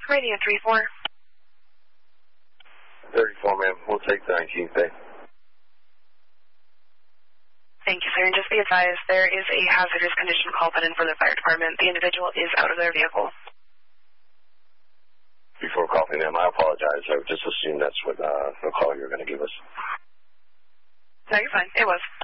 Radio 3-4. 34, ma'am. We'll take the 19th day. Thank you, sir. And just be advised, there is a hazardous condition call put in for the fire department. The individual is out of their vehicle. Before calling them, I apologize. I just assumed that's what the call you were going to give us. No, you're fine. It was.